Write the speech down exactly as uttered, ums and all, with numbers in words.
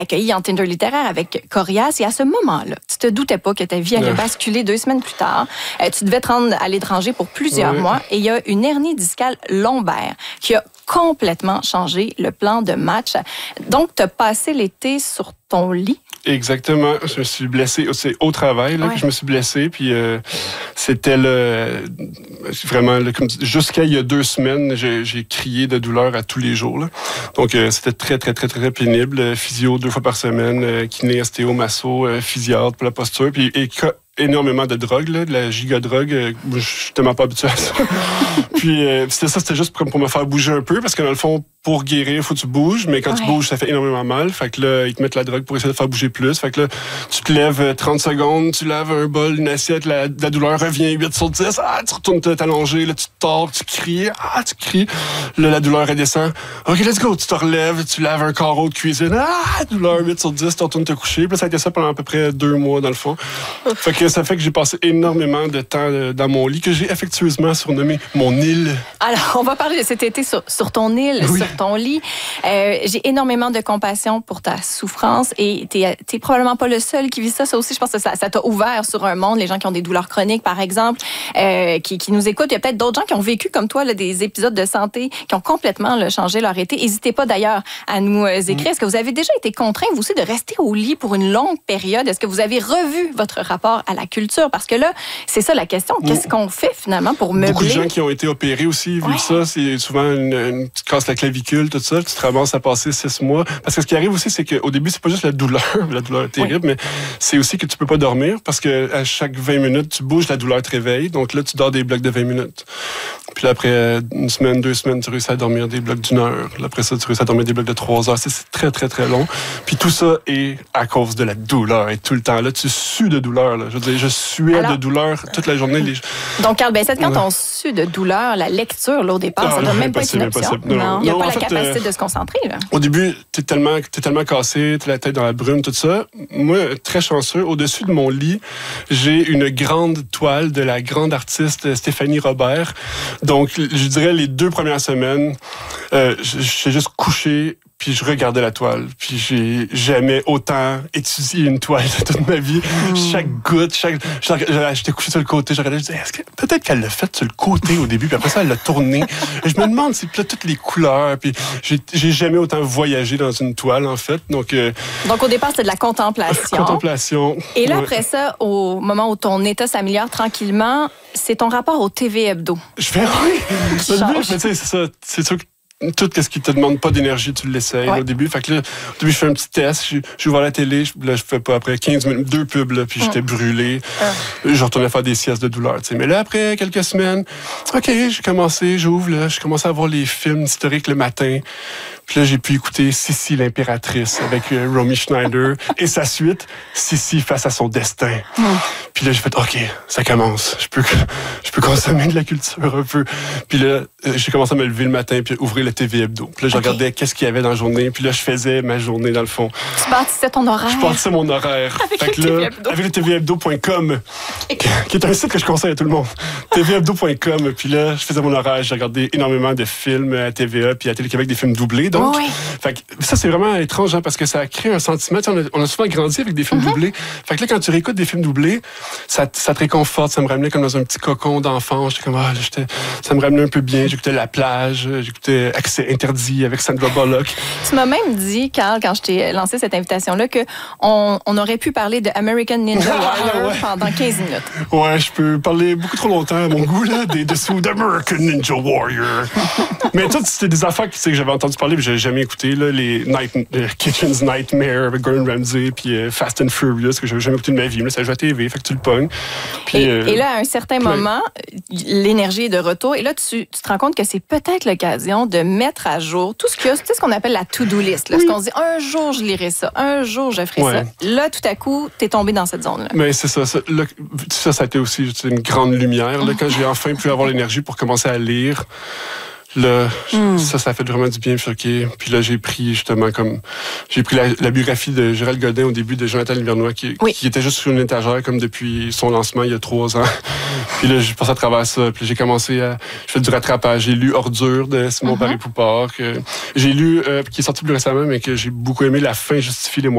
accueilli en Tinder littéraire avec Corias. Et à ce moment-là, tu te doutais pas que ta vie allait basculer deux semaines plus tard. Euh, tu devais te rendre à l'étranger pour plusieurs ouais. mois. Et il y a une hernie discale lombaire qui a complètement changé le plan de match. Donc, tu as passé l'été sur ton lit. Exactement. Je me suis blessé. C'est au travail là, ouais. que je me suis blessé. Puis euh, c'était le, vraiment le, comme, jusqu'à il y a deux semaines, j'ai, j'ai crié de douleur à tous les jours. Là. Donc euh, c'était très, très, très, très pénible. Physio deux fois par semaine, euh, kiné, ostéo, masso, euh, physiatre pour la posture. Puis et, énormément de drogue, là, de la giga-drogue. Euh, je suis tellement pas habitué à ça. Puis euh, c'était ça, c'était juste pour, pour me faire bouger un peu, parce que dans le fond, pour guérir, il faut que tu bouges, mais quand ouais. tu bouges, ça fait énormément mal. Fait que là, ils te mettent la drogue pour essayer de faire bouger plus. Fait que là, tu te lèves trente secondes, tu laves un bol, une assiette, la, la douleur revient huit sur dix. Ah, tu retournes t'allonger, là, tu te tords, tu cries. Ah, tu cries. Là, la douleur redescend. OK, let's go. Tu te relèves, tu laves un carreau de cuisine. Ah, douleur huit sur dix, tu retournes te coucher. Puis là, ça a été ça pendant à peu près deux mois, dans le fond. Fait que ça fait que j'ai passé énormément de temps dans mon lit, que j'ai affectueusement surnommé mon île. Alors, on va parler de cet été sur, sur ton île, oui. sur ton lit. Euh, j'ai énormément de compassion pour ta souffrance et t'es, t'es probablement pas le seul qui vit ça. Ça aussi, je pense que ça, ça t'a ouvert sur un monde. Les gens qui ont des douleurs chroniques, par exemple, euh, qui, qui nous écoutent. Il y a peut-être d'autres gens qui ont vécu, comme toi, là, des épisodes de santé qui ont complètement là, changé leur été. N'hésitez pas d'ailleurs à nous euh, écrire. Mm. Est-ce que vous avez déjà été contraint, vous aussi, de rester au lit pour une longue période? Est-ce que vous avez revu votre rapport à la culture? Parce que là, c'est ça la question. Qu'est-ce qu'on fait finalement pour meubler? Beaucoup de gens qui ont été opérés aussi, vu ouais. ça, c'est souvent une, une, tu casses la clavicule, tout ça, tu te ramasses à passer six mois. Parce que ce qui arrive aussi, c'est qu'au début, c'est pas juste la douleur, la douleur est terrible, oui. mais c'est aussi que tu peux pas dormir parce que à chaque vingt minutes, tu bouges, la douleur te réveille. Donc là, tu dors des blocs de vingt minutes. Puis là, après une semaine, deux semaines, tu réussis à dormir des blocs d'une heure. Là, après ça, tu réussis à dormir des blocs de trois heures. C'est, c'est très, très, très long. Puis tout ça est à cause de la douleur. Et tout le temps, là, tu sues de douleur. Là. Je veux dire, je suais Alors, de douleur toute la journée. Les... Donc, Carl Bessette, quand ouais. on sue de douleur, la lecture, là, au départ, ah, ça ne doit même pas être une option. Non, non. Il n'y a non, pas la fait, capacité euh, de se concentrer. Là. Au début, tu es tellement, t'es tellement cassé, tu as la tête dans la brume, tout ça. Moi, très chanceux, au-dessus de mon lit, j'ai une grande toile de la grande artiste Stéphanie Robert. Donc, je dirais, les deux premières semaines, euh, j'ai juste couché, puis je regardais la toile. Puis j'ai jamais autant étudié une toile de toute ma vie. Mmh. Chaque goutte, chaque... J'étais couché sur le côté, je regardais, je disais, est-ce que... peut-être qu'elle l'a fait sur le côté au début, puis après ça, elle l'a tourné. Et je me demande si là, toutes les couleurs, puis j'ai, j'ai jamais autant voyagé dans une toile, en fait. Donc, euh... Donc au départ, c'était de la contemplation. Contemplation. Et là, ouais. après ça, au moment où ton état s'améliore tranquillement, c'est ton rapport au T V Hebdo. Je fais, oui! C'est mais tu sais, c'est ça. C'est sûr que tout ce qui te demande pas d'énergie, tu l'essayes ouais. au début. Fait que là, au début, je fais un petit test. Je, je vois la télé. Je, là, je fais pas après quinze minutes, deux pubs, là, puis j'étais brûlé. Ouais. Je retournais faire des siestes de douleur. Tu sais. Mais là, après quelques semaines, OK, j'ai commencé, j'ouvre, là, j'ai commencé à voir les films historiques le matin. Puis là, j'ai pu écouter Sissi l'impératrice avec euh, Romy Schneider et sa suite, Sissi face à son destin. Mm. Puis là, j'ai fait, OK, ça commence. Je peux, je peux consommer de la culture un peu. Puis là, j'ai commencé à me lever le matin puis ouvrir le T V Hebdo. Puis là, je okay. regardais qu'est-ce qu'il y avait dans la journée. Puis là, je faisais ma journée dans le fond. Tu bâtissais ton horaire. Je bâtissais mon horaire. Avec fait le que là, T V Hebdo. Avec le T V hebdo point com, okay. qui est un site que je conseille à tout le monde. T V hebdo point com. Puis là, je faisais mon horaire. J'ai regardé énormément de films à T V A puis à Télé-Québec, des films doublés. Donc, oui. fait que ça, c'est vraiment étrange hein, parce que ça crée un sentiment. On a, on a souvent grandi avec des films mm-hmm. doublés. Fait que là, quand tu réécoutes des films doublés, ça, ça te réconforte. Ça me ramenait comme dans un petit cocon d'enfance. J'étais comme, ah, là, j'étais, ça me ramenait un peu bien. J'écoutais La Plage. J'écoutais Accès interdit avec Sandra Bullock. Tu m'as même dit, Carl, quand je t'ai lancé cette invitation-là, qu'on on aurait pu parler de American Ninja Warrior ouais. pendant quinze minutes. Ouais, je peux parler beaucoup trop longtemps à mon goût, là, des dessous d'American Ninja Warrior. Mais toi, c'était des affaires que, que j'avais entendu parler, mais j'avais jamais écouté, là, les Night, uh, Kitchen's Nightmare avec Gordon Ramsay, puis uh, Fast and Furious, que j'avais jamais écouté de ma vie. Mais ça joue à T V, fait que tu le pognes. Puis, et, euh, et là, à un certain plein. moment, l'énergie est de retour. Et là, tu, tu te rends compte que c'est peut-être l'occasion de mettre à jour tout ce qu'il y a, tu sais, ce qu'on appelle la to-do list. Là, oui. Ce qu'on se dit, un jour, je lirai ça. Un jour, je ferai ouais. ça. Là, tout à coup, t'es tombé dans cette zone-là. Mais c'est ça. Ça, là, ça, ça a été aussi une grande lumière. Là, quand j'ai enfin pu avoir l'énergie pour commencer à lire, là, mm. ça, ça a fait vraiment du bien. Puis, okay. puis là, j'ai pris justement comme... J'ai pris la, la biographie de Gérald Godin au début de Jonathan Livernois, qui, oui. qui était juste sur une étagère comme depuis son lancement il y a trois ans. Puis là, j'ai passé à travers ça. Puis j'ai commencé à... Je fais du rattrapage. J'ai lu Ordure de Simon uh-huh. Paris-Poupard. Que j'ai lu, euh, qui est sorti plus récemment, mais que j'ai beaucoup aimé, La fin justifie les moyens.